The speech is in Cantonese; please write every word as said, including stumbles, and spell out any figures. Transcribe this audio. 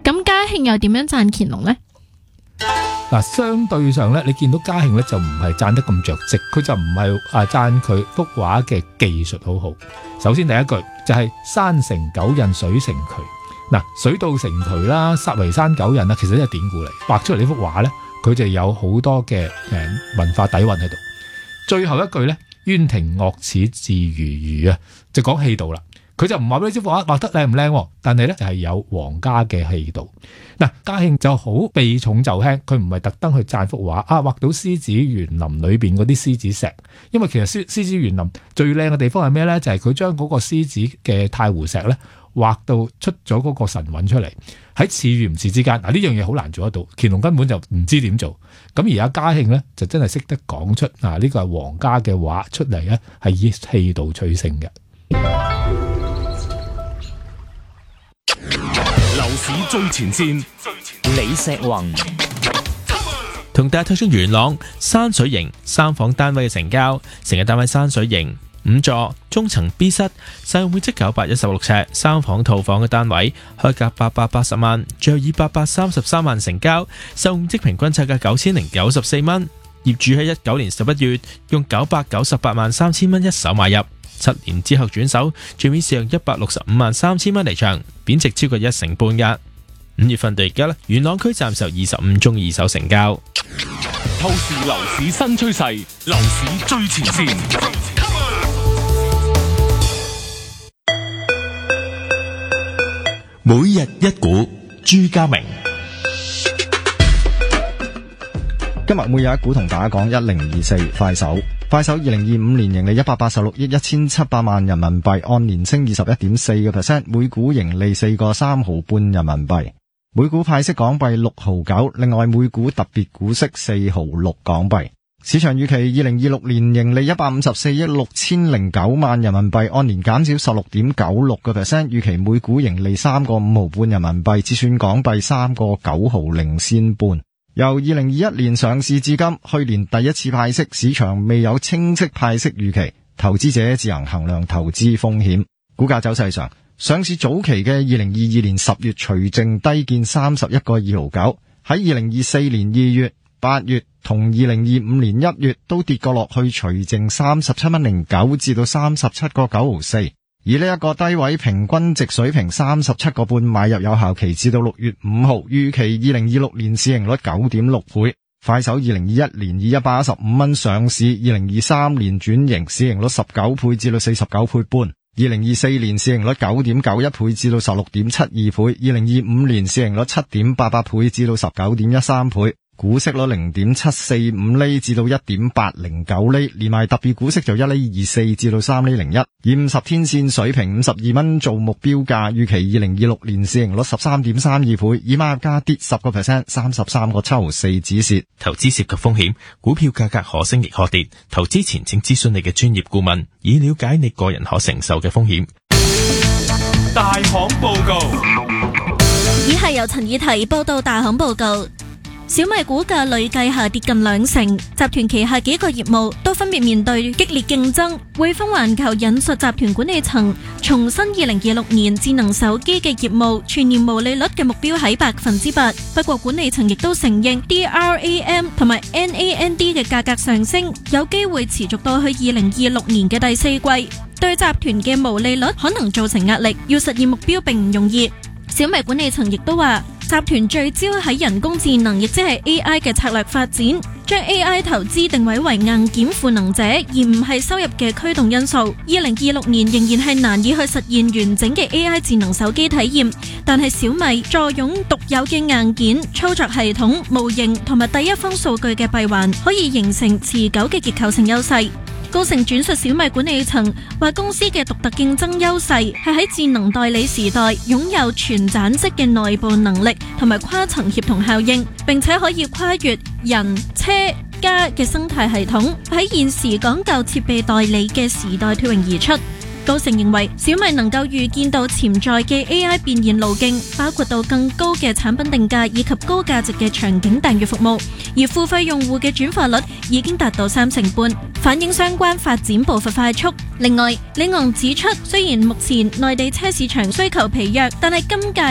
咁嘉慶又點樣讚乾隆呢？ 嗱，相對上咧，你見到嘉慶咧就唔係讚得咁着跡，佢就唔係啊讚佢幅畫嘅技術好好。首先第一句就係、是、山成九仞水成渠，嗱，水到成渠啦，殺為山九仞啦，其實都係典故嚟，畫出嚟呢幅畫咧，佢就有好多嘅誒文化底蘊喺度。最後一句咧，淵庭樂齒自如如啊，就講氣度啦。佢就唔話俾你知幅畫畫得靚唔靚，但係咧就係有皇家嘅氣度。嗱，嘉慶就好避重就輕，佢唔係特登去讚幅畫啊，畫到獅子園林裏邊嗰啲獅子石，因為其實獅獅子園林最靚嘅地方係咩咧？就係佢將嗰個獅子嘅太湖石咧畫到出咗嗰個神韻出嚟，喺似與唔似之間。嗱，呢樣嘢好難做得到，乾隆根本就唔知點做。咁而家嘉慶咧就真係識得講出啊，呢個係皇家嘅畫出嚟咧，係以氣度取勝嘅。 樓市最前線， 李石宏同大家推出元朗山水型三房單位嘅成交，成日單位山水型五座中層 B 室，使用面積九百一十六尺，三房套房嘅單位，開價八百八十萬，最後以八百三十三萬成交，使用面積平均尺價九千零九十四蚊。業主喺一九年十一月用九百九十八萬三千蚊一手買入。七年之後轉手，最尾市用一百六十五萬三千蚊離場，貶值超過一成半㗎。五月份到而家咧，元朗區暫時有二十五宗二手成交。 透視樓市新趨勢，樓市最前線。 每日一股，朱家明。 今日每日一股同大家講一零二四快手。快手二零二五年盈利一百八十六億一千七百萬人民幣，按年升二十一點四個 percent， 每股盈利四個三毫半人民幣，每股派息港幣六毫九，另外每股特別股息四毫六港幣。市場預期二零二六年盈利一百五十四億六千零九萬人民幣，按年減少十六點九六個 percent， 預期每股盈利三個五毫半人民幣，折算港幣三個九毫零仙半。由二零二一年上市至今，去年第一次派息，市場未有清晰派息預期，投資者自行衡量投資風險。股價走勢上，上市早期嘅二零二二年十月除淨低見三十一個二毫九，喺二零二四年二月、八月同二零二五年一月都跌過落去，除淨三十七蚊零九至到三十七個九毫四。以呢一個低位平均值水平三十七個半買入，有效期至到六月五號，預期二零二六年市盈率九點六倍。快手二零二一年以一百一十五蚊上市，二零二三年轉型，市盈率十九倍至到四十九倍半，二零二四年市盈率九點九一倍至到十六點七二倍，二零二五年市盈率七點八八倍至到十九點一三倍。股息率零點七四五厘至到一點八零九厘，連埋特別股息就一厘二四至到三厘零一，以五十天線水平五十二蚊做目標價，預期二零二六年市盈率十三點三二倍，以買入價跌十個 percent， 三十三個七毫四止蝕。 投資涉及風險，股票價格可升亦可跌，投資前請諮詢你嘅專業顧問，以了解你個人可承受嘅風險。 大行報告， 以下由陳以提報道大行報告。小米股價累計下跌近兩成，集團旗下幾個業務都分別面對激烈競爭。匯豐環球引述集團管理層重申二零二六年智能手機嘅業務全年毛利率嘅目標喺百分之八。不過管理層亦都承認 D R A M 同埋 N A N D 嘅價格上升有機會持續到去二零二六年嘅第四季，對集團嘅毛利率可能造成壓力，要實現目標並唔容易。小米管理層亦都話，集團聚焦喺人工智能，亦即係 A I 嘅策略發展，將 A I 投資定位為硬件賦能者，而唔係收入嘅驅動因素。二零二六年仍然係難以去實現完整嘅 A I 智能手機體驗，但係小米坐擁獨有嘅硬件、操作系統、模型同埋第一方數據嘅閉環，可以形成持久嘅結構性優勢。高盛轉述小米管理層話，公司嘅獨特競爭優勢係喺智能代理時代擁有全攢式嘅內部能力同埋跨層協同效應，並且可以跨越人、車、家嘅生態系統，喺現時講究設備代理嘅時代脫穎而出。高盛認為小米能夠預見到潛在嘅 A I 變現路徑，包括到更高嘅產品定價以及高價值嘅場景訂閱服務，而付費用戶嘅轉化率已經達到三成半，反映相關發展步伐快速。另外，李昂指出，雖然目前內地車市場需求疲弱，但係今屆